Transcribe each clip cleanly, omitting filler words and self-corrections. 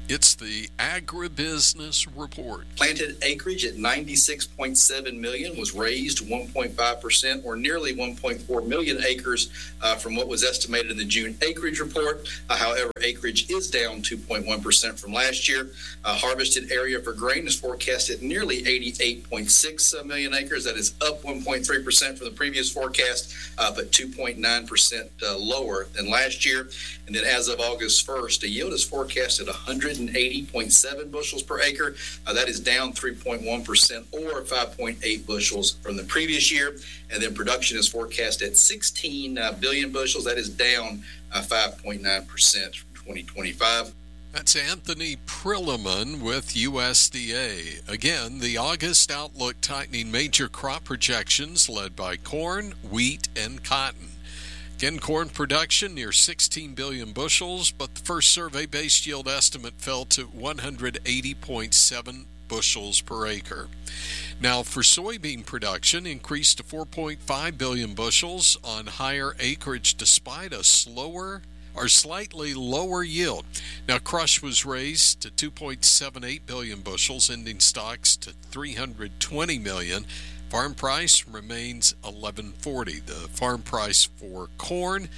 It's the Agribusiness Report. Planted acreage at 96.7 million was raised 1.5%, or nearly 1.4 million acres from what was estimated in the June acreage report. However, acreage is down 2.1% from last year. Harvested area for grain is forecast at nearly 88.6 million acres. That is up 1.3% from the previous forecast, but 2.9% lower than last year. And then as of August 1st, the yield is forecast at 180.7 bushels per acre. That is down 3.1%, or 5.8 bushels from the previous year. And then production is forecast at 16 billion bushels. That is down 5.9% from 2025. That's Anthony Prilliman with USDA. Again, the August outlook tightening major crop projections led by corn, wheat, and cotton. Again, corn production near 16 billion bushels, but the first survey-based yield estimate fell to 180.7 bushels per acre. Now, for soybean production, increased to 4.5 billion bushels on higher acreage despite a slower or slightly lower yield. Now, crush was raised to 2.78 billion bushels, ending stocks to 320 million. Farm price remains $11.40. The farm price for corn,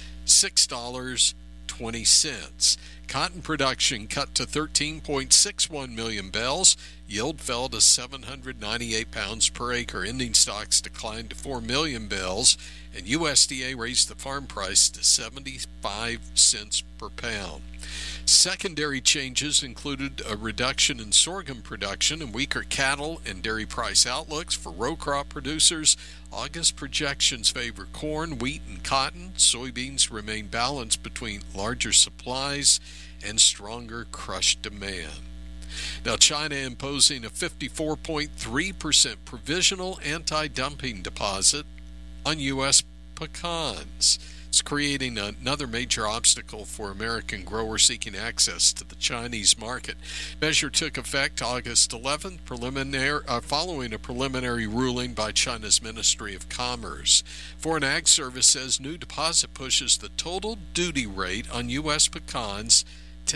$6.20. Cotton production cut to 13.61 million bales. Yield fell to 798 pounds per acre. Ending stocks declined to 4 million bales, and USDA raised the farm price to 75 cents per pound. Secondary changes included a reduction in sorghum production and weaker cattle and dairy price outlooks for row crop producers. August projections favor corn, wheat, and cotton. Soybeans remain balanced between larger supplies and stronger crush demand. Now, China imposing a 54.3% provisional anti-dumping deposit on U.S. pecans. It's creating another major obstacle for American growers seeking access to the Chinese market. Measure took effect August 11th, following a preliminary ruling by China's Ministry of Commerce. Foreign Ag Service says new deposit pushes the total duty rate on U.S. pecans to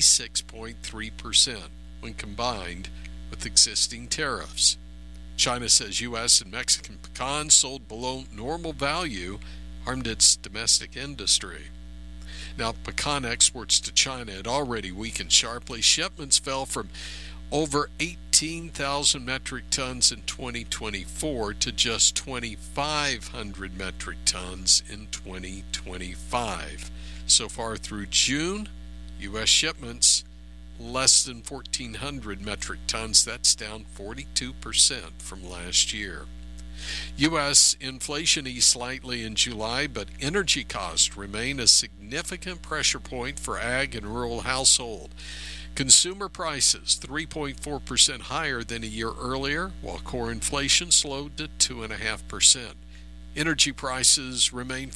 86.3% when combined with existing tariffs. China says U.S. and Mexican pecans sold below normal value harmed its domestic industry. Now, pecan exports to China had already weakened sharply. Shipments fell from over 18,000 metric tons in 2024 to just 2,500 metric tons in 2025. So far through June, U.S. shipments less than 1,400 metric tons. That's down 42% from last year. U.S. inflation eased slightly in July, but energy costs remain a significant pressure point for ag and rural household. Consumer prices 3.4% higher than a year earlier, while core inflation slowed to 2.5%. Energy prices remain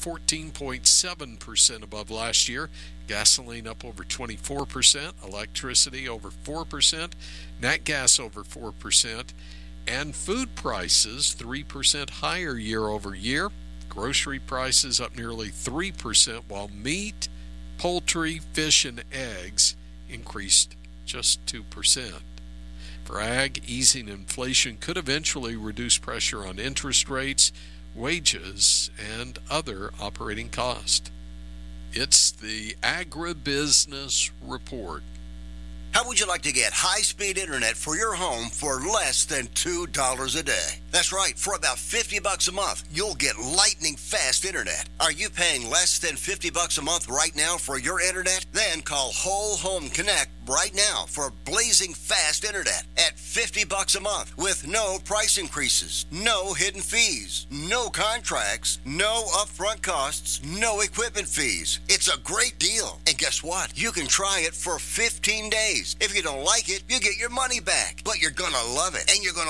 14.7% above last year. Gasoline up over 24%, electricity over 4%, nat gas over 4%, and food prices 3% higher year over year. Grocery prices up nearly 3%, while meat, poultry, fish, and eggs increased just 2%. For ag, easing inflation could eventually reduce pressure on interest rates, wages, and other operating costs. It's the Agribusiness Report. How would you like to get high-speed internet for your home for less than $2 a day? That's right. For about $50 a month, you'll get lightning-fast internet. Are you paying less than $50 a month right now for your internet? Then call Whole Home Connect right now for blazing fast internet at $50 a month with no price increases, no hidden fees, no contracts, no upfront costs, no equipment fees. It's a great deal. And guess what? You can try it for 15 days. If you don't like it, you get your money back. But you're going to love it, and you're going to